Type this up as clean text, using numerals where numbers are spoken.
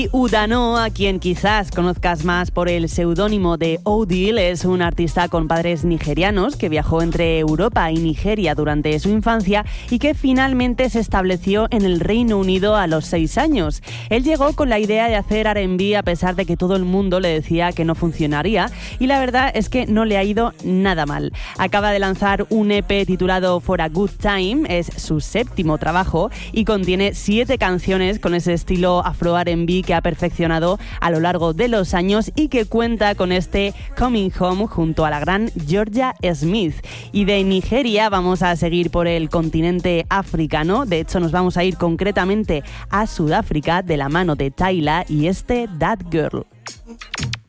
Udano, a quien quizás conozcas más por el seudónimo de Odil, es un artista con padres nigerianos que viajó entre Europa y Nigeria durante su infancia y que finalmente se estableció en el Reino Unido a los 6 años. Él llegó con la idea de hacer R&B a pesar de que todo el mundo le decía que no funcionaría, y la verdad es que no le ha ido nada mal. Acaba de lanzar un EP titulado For a Good Time, es su 7º trabajo y contiene 7 canciones con ese estilo afro R&B que ha perfeccionado a lo largo de los años y que cuenta con este Coming Home junto a la gran Georgia Smith. Y de Nigeria vamos a seguir por el continente africano. De hecho, nos vamos a ir concretamente a Sudáfrica de la mano de Tyla y That Girl.